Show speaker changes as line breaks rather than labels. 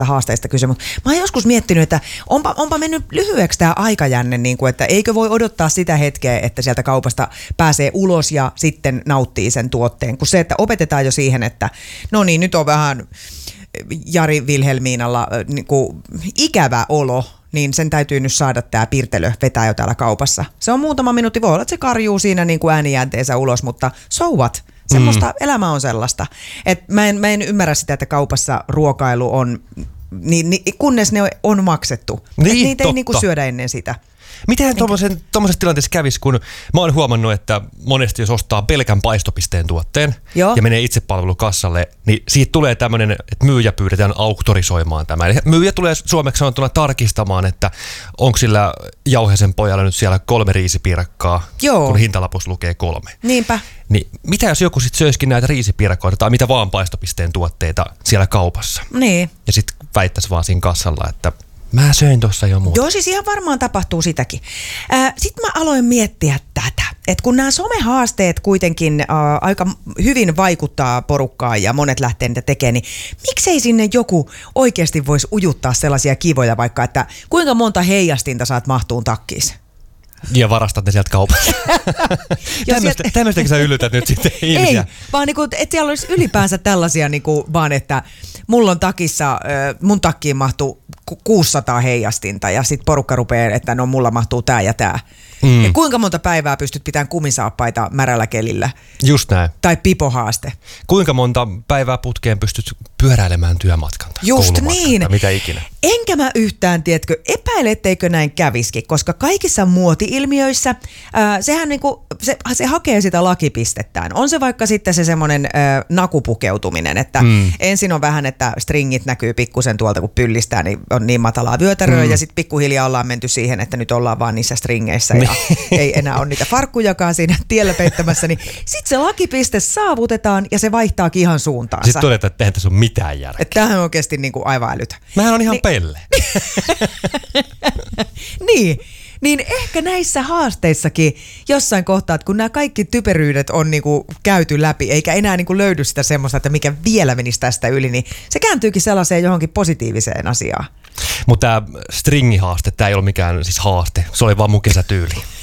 haasteista kyse, mutta mä oon joskus miettinyt, että onpa mennyt lyhyeksi tämä aikajänne, niin kuin, että eikö voi odottaa sitä hetkeä, että sieltä kaupasta pääsee ulos ja sitten nauttii sen tuotteen, kun se, että opetetaan jo siihen, että no niin, nyt on vähän Jari Vilhelmiinalla niin kuin ikävä olo, niin sen täytyy nyt saada tämä pirtelö vetää jo täällä kaupassa. Se on muutama minuutti, voi olla, että se karjuu siinä niin kuin ääniäänteensä ulos, mutta so what? Semmoista elämä on sellaista. Et mä en ymmärrä sitä, että kaupassa ruokailu on, kunnes ne on maksettu.
Niin,
niitä ei niinku syödä ennen sitä.
Miten tuommoisessa tilanteessa kävisi, kun mä oon huomannut, että monesti jos ostaa pelkän paistopisteen tuotteen ja menee itsepalvelukassalle, niin siitä tulee tämmöinen, että myyjä pyydetään auktorisoimaan tämä. Eli myyjä tulee suomeksi sanottuna tarkistamaan, että onko sillä Jauheisen pojalla nyt siellä 3 riisipiirakkaa, kun hintalapussa lukee 3.
Niinpä.
Niin mitä jos joku sitten söisikin näitä riisipiirakoita tai mitä vaan paistopisteen tuotteita siellä kaupassa?
Niin.
Ja sitten väittäisi vaan siinä kassalla, että mä söin tuossa jo muuta.
Joo, siis ihan varmaan tapahtuu sitäkin. Sitten mä aloin miettiä tätä, että kun nämä somehaasteet kuitenkin aika hyvin vaikuttaa porukkaan ja monet lähtee niitä tekemään, niin miksei sinne joku oikeasti voisi ujuttaa sellaisia kivoja vaikka, että kuinka monta heijastinta saat mahtuun takkiin?
Ja varastat ne sieltä kaupasta. Tämmöistäkö sä yllytät nyt sitten ihmisiä?
Ei, vaan niinku, että siellä olisi ylipäänsä tällaisia, niinku, vaan että mulla on takissa, mun takkiin mahtuu 600 heijastinta ja sitten porukka rupeaa, että no mulla mahtuu tää ja tää. Ja kuinka monta päivää pystyt pitämään kumisaappaita märällä kelillä?
Just näin.
Tai pipohaaste.
Kuinka monta päivää putkeen pystyt pyöräilemään työmatkan tai koulumatkan tai mitä ikinä?
Enkä mä yhtään, tiedätkö, epäile, etteikö näin käviskin, koska kaikissa muoti-ilmiöissä sehän niinku, se hakee sitä lakipistettään. On se vaikka sitten se semmoinen nakupukeutuminen, että ensin on vähän, että stringit näkyy pikkusen tuolta, kun pyllistää, niin on niin matalaa vyötäröä ja sitten pikkuhiljaa ollaan menty siihen, että nyt ollaan vaan niissä stringeissä ja ei enää ole niitä farkkujakaan siinä tiellä peittämässä, niin sitten se lakipiste saavutetaan ja se vaihtaakin ihan suuntaansa.
Sitten todetaan, että eihän tässä ole mitään järkeä.
Että tämähän on oikeasti niinku aivan älytä.
Mähän on ihan pelle.
Niin ehkä näissä haasteissakin jossain kohtaa, että kun nämä kaikki typeryydet on niinku käyty läpi, eikä enää niinku löydy sitä semmoista, että mikä vielä menisi tästä yli, niin se kääntyykin sellaiseen johonkin positiiviseen asiaan.
Mutta tämä stringihaaste, tämä ei ollut mikään siis haaste, se oli vaan mun kesätyyli.